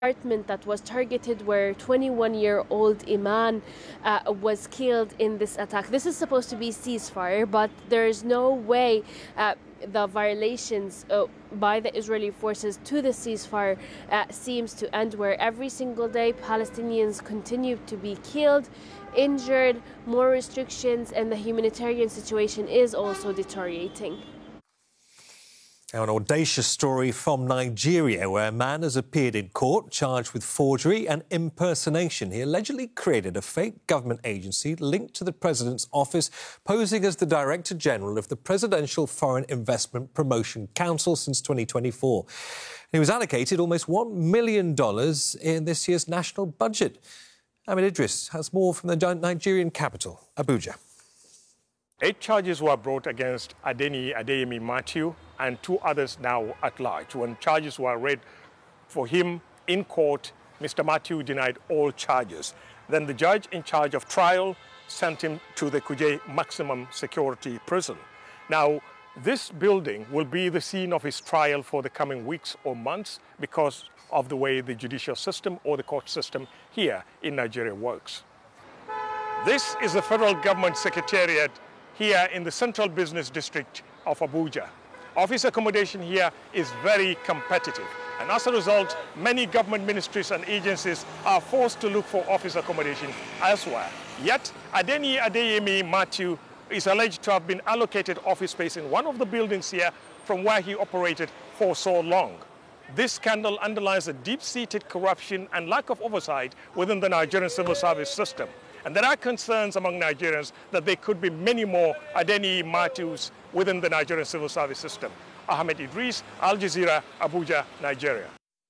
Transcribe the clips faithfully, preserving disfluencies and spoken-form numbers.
apartment that was targeted where twenty-one-year-old Iman uh, was killed in this attack. This is supposed to be ceasefire, but there is no way uh, the violations uh, by the Israeli forces to the ceasefire uh, seems to end, where every single day Palestinians continue to be killed, injured, more restrictions, and the humanitarian situation is also deteriorating. Now, an audacious story from Nigeria, where a man has appeared in court charged with forgery and impersonation. He allegedly created a fake government agency linked to the president's office, posing as the Director General of the Presidential Foreign Investment Promotion Council since twenty twenty-four. He was allocated almost one million dollars in this year's national budget. Ahmed Idris has more from the Nigerian capital, Abuja. Eight charges were brought against Adeni Adeyemi Matthew and two others now at large. When charges were read for him in court, Mister Matthew denied all charges. Then the judge in charge of trial sent him to the Kuje Maximum Security Prison. Now, this building will be the scene of his trial for the coming weeks or months because of the way the judicial system or the court system here in Nigeria works. This is the federal government secretariat here in the central business district of Abuja. Office accommodation here is very competitive, and as a result, many government ministries and agencies are forced to look for office accommodation elsewhere. Yet, Adeni Adeyemi Matthew is alleged to have been allocated office space in one of the buildings here from where he operated for so long. This scandal underlines a deep-seated corruption and lack of oversight within the Nigerian civil service system. And there are concerns among Nigerians that there could be many more Adeni Matthews within the Nigerian civil service system. Ahmed Idris, Al Jazeera, Abuja, Nigeria.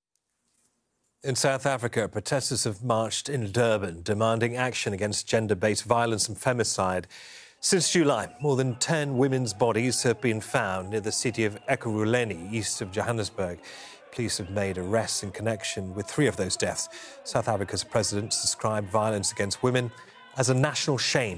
In South Africa, protesters have marched in Durban, demanding action against gender-based violence and femicide. Since July, more than ten women's bodies have been found near the city of Ekurhuleni, east of Johannesburg. Police have made arrests in connection with three of those deaths. South Africa's president described violence against women as a national shame.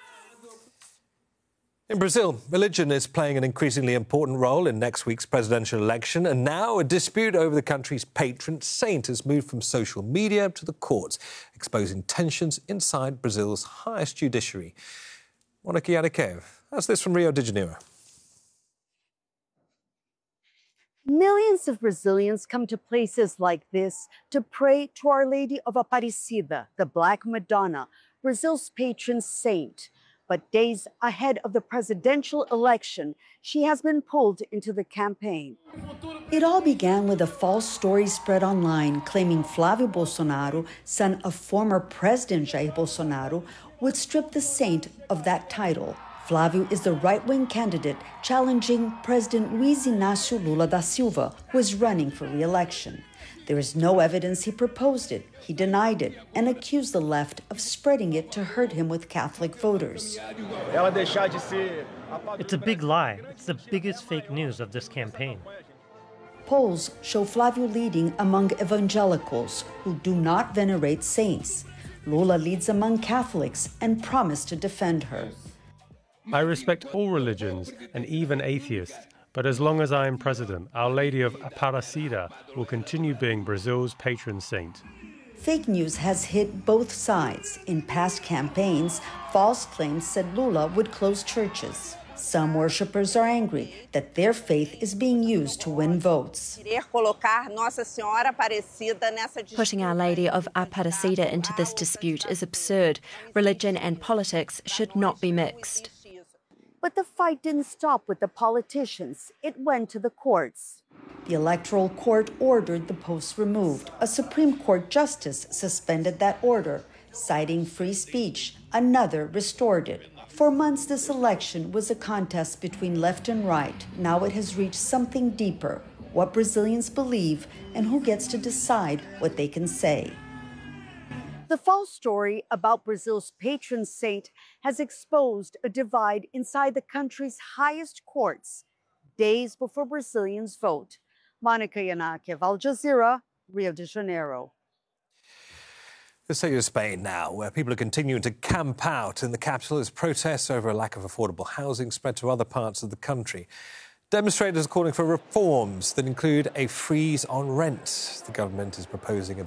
In Brazil, religion is playing an increasingly important role in next week's presidential election, and now a dispute over the country's patron saint has moved from social media to the courts, exposing tensions inside Brazil's highest judiciary. Monica Yanikeo has this from Rio de Janeiro. Millions of Brazilians come to places like this to pray to Our Lady of Aparecida, the Black Madonna, Brazil's patron saint. But days ahead of the presidential election, she has been pulled into the campaign. It all began with a false story spread online claiming Flávio Bolsonaro, son of former President Jair Bolsonaro, would strip the saint of that title. Flávio is the right-wing candidate challenging President Luiz Inácio Lula da Silva, who is running for re-election. There is no evidence he proposed it. He denied it and accused the left of spreading it to hurt him with Catholic voters. It's a big lie. It's the biggest fake news of this campaign. Polls show Flávio leading among evangelicals who do not venerate saints. Lula leads among Catholics and promised to defend her. I respect all religions and even atheists, but as long as I am president, Our Lady of Aparecida will continue being Brazil's patron saint. Fake news has hit both sides. In past campaigns, false claims said Lula would close churches. Some worshippers are angry that their faith is being used to win votes. Putting Our Lady of Aparecida into this dispute is absurd. Religion and politics should not be mixed. But the fight didn't stop with the politicians. It went to the courts. The Electoral Court ordered the posts removed. A Supreme Court justice suspended that order, citing free speech. Another restored it. For months, this election was a contest between left and right. Now it has reached something deeper, what Brazilians believe and who gets to decide what they can say. The false story about Brazil's patron saint has exposed a divide inside the country's highest courts, days before Brazilians vote. Monica Yanikeo, Al Jazeera, Rio de Janeiro. Let's take you to Spain now, where people are continuing to camp out in the capital as protests over a lack of affordable housing spread to other parts of the country. Demonstrators are calling for reforms that include a freeze on rent. The government is proposing a